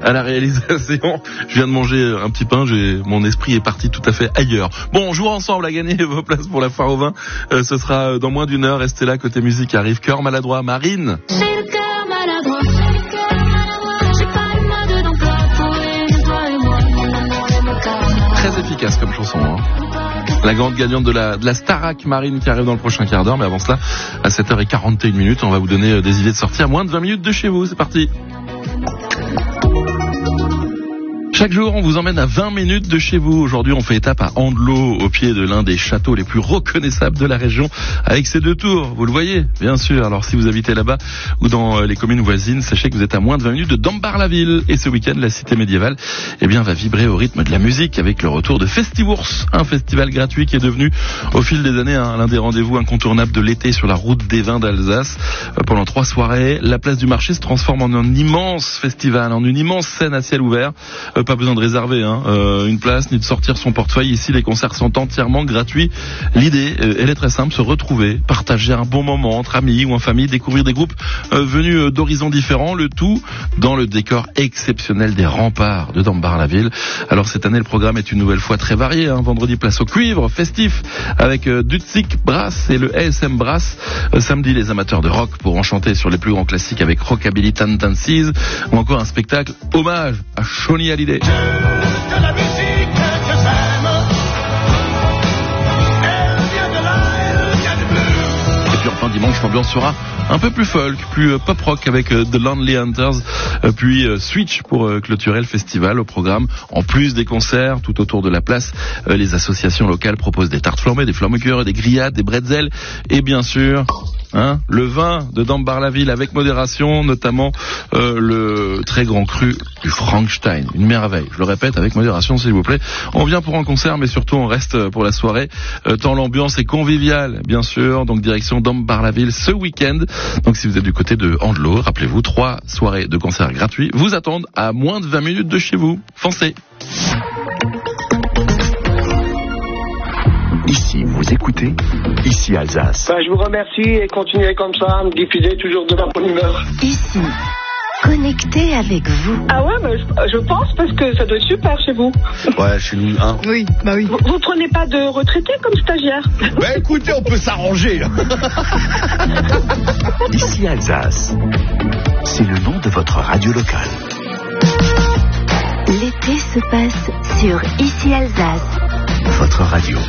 à la réalisation. Je viens de manger un petit pain, mon esprit est parti tout à fait ailleurs. Bon, on joue ensemble à gagner vos places pour la foire au vin. Ce sera dans moins d'une heure. Restez là, côté musique arrive Cœur maladroit, Marine. J'ai le cœur maladroit. Très efficace comme chanson, hein. La grande gagnante de la Starac, Marine, qui arrive dans le prochain quart d'heure. Mais avant cela, à 7h41, on va vous donner des idées de sortie à moins de 20 minutes de chez vous. C'est parti. Chaque jour, on vous emmène à 20 minutes de chez vous. Aujourd'hui, on fait étape à Andelot, au pied de l'un des châteaux les plus reconnaissables de la région, avec ses 2 tours. Vous le voyez, bien sûr. Alors, si vous habitez là-bas ou dans les communes voisines, sachez que vous êtes à moins de 20 minutes de Dambar-la-Ville. Et ce week-end, la cité médiévale, va vibrer au rythme de la musique avec le retour de Festivours, un festival gratuit qui est devenu, au fil des années, l'un des rendez-vous incontournables de l'été sur la route des vins d'Alsace. Pendant 3 soirées, la place du marché se transforme en un immense festival, en une immense scène à ciel ouvert. Pas besoin de réserver une place ni de sortir son portefeuille. Ici, les concerts sont entièrement gratuits. L'idée, elle est très simple, se retrouver, partager un bon moment entre amis ou en famille, découvrir des groupes venus d'horizons différents, le tout dans le décor exceptionnel des remparts de Dambar-la-Ville. Alors cette année, le programme est une nouvelle fois très varié. Vendredi, place au cuivre, festif, avec Dutsik Brass et le ASM Brass. Samedi, les amateurs de rock pourront chanter sur les plus grands classiques avec Rockabilly Tendencies, ou encore un spectacle hommage à Johnny Hallyday. Que la musique que j'aime, elle vient de là, elle vient du bleu. Et puis enfin dimanche, l'ambiance sera un peu plus folk, plus pop rock avec The Lonely Hunters, puis Switch pour clôturer le festival. Au programme, en plus des concerts tout autour de la place, les associations locales proposent des tartes flambées, des flammekueure, des grillades, des bretzels et bien sûr le vin de Dambar-la-Ville avec modération, notamment le très grand cru du Frankenstein, une merveille. Je le répète, avec modération s'il vous plaît. On vient pour un concert, mais surtout on reste pour la soirée, tant l'ambiance est conviviale, bien sûr. Donc direction Dambar-la-Ville ce week-end. Donc si vous êtes du côté de Andelot, rappelez-vous, 3 soirées de concerts gratuits vous attendent à moins de 20 minutes de chez vous. Foncez. Ici, vous écoutez, ici Alsace. Je vous remercie et continuez comme ça à me diffuser toujours de la bonne humeur. Ici, connecté avec vous. Ah ouais, mais je pense parce que ça doit être super chez vous. Ouais, chez nous, Oui, bah oui. Vous prenez pas de retraités comme stagiaire? Écoutez, on peut s'arranger. Ici Alsace, c'est le nom de votre radio locale. L'été se passe sur Ici Alsace. Votre radio.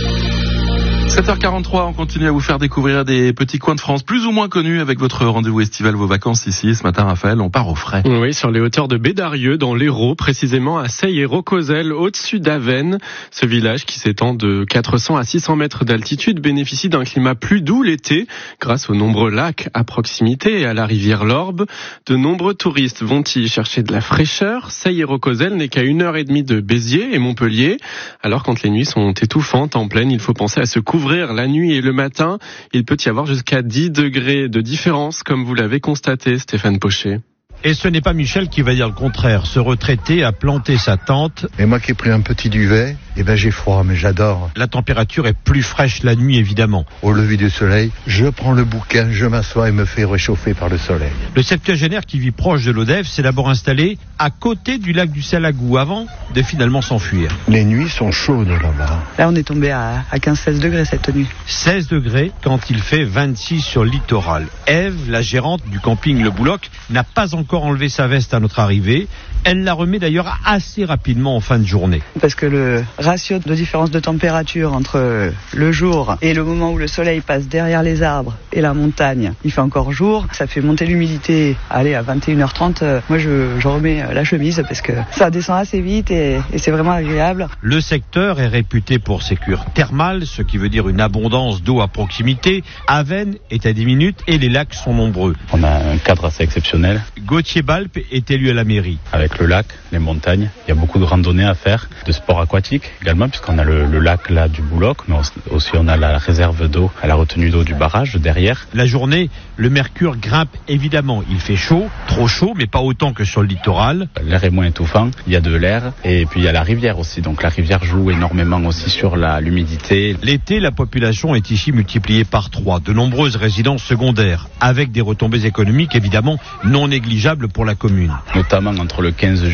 7h43, on continue à vous faire découvrir des petits coins de France plus ou moins connus avec votre rendez-vous estival, vos vacances ici. Ce matin, Raphaël, on part au frais. Oui, sur les hauteurs de Bédarieux, dans l'Hérault, précisément à Seille-et-Rocozels, au-dessus d'Avesnes. Ce village qui s'étend de 400 à 600 mètres d'altitude bénéficie d'un climat plus doux l'été, grâce aux nombreux lacs à proximité et à la rivière l'Orbe. De nombreux touristes vont y chercher de la fraîcheur. Seille-et-Rocozels n'est qu'à 1h30 de Béziers et Montpellier. Alors quand les nuits sont étouffantes en plaine, il faut penser à se couvrir la nuit et le matin. Il peut y avoir jusqu'à 10 degrés de différence, comme vous l'avez constaté, Stéphane Pochet. Et ce n'est pas Michel qui va dire le contraire. Ce retraité a planté sa tente. Et moi qui ai pris un petit duvet, j'ai froid, mais j'adore. La température est plus fraîche la nuit, évidemment. Au lever du soleil, je prends le bouquin, je m'assois et me fais réchauffer par le soleil. Le septuagénaire qui vit proche de l'Odève s'est d'abord installé à côté du lac du Salagou avant de finalement s'enfuir. Les nuits sont chaudes là-bas. Là, on est tombé à 15-16 degrés cette nuit. 16 degrés quand il fait 26 sur le littoral. Ève, la gérante du camping Le Bouloc, n'a pas encore enlevé sa veste à notre arrivée. Elle la remet d'ailleurs assez rapidement en fin de journée. Parce que le ratio de différence de température entre le jour et le moment où le soleil passe derrière les arbres et la montagne, il fait encore jour, ça fait monter l'humidité. Allez, à 21h30, moi je remets la chemise parce que ça descend assez vite et c'est vraiment agréable. Le secteur est réputé pour ses cures thermales, ce qui veut dire une abondance d'eau à proximité. Avesnes est à 10 minutes et les lacs sont nombreux. On a un cadre assez exceptionnel. Gauthier Balpe est élu à la mairie. Avec le lac, les montagnes, il y a beaucoup de randonnées à faire, de sport aquatique également, puisqu'on a le lac là du Bouloc, mais aussi on a la réserve d'eau, à la retenue d'eau du barrage derrière. La journée, le mercure grimpe évidemment. Il fait chaud, trop chaud, mais pas autant que sur le littoral. L'air est moins étouffant, il y a de l'air, et puis il y a la rivière aussi. Donc la rivière joue énormément aussi sur l'humidité. L'été, la population est ici multipliée par 3. De nombreuses résidences secondaires, avec des retombées économiques évidemment non négligeables pour la commune. Notamment entre le 15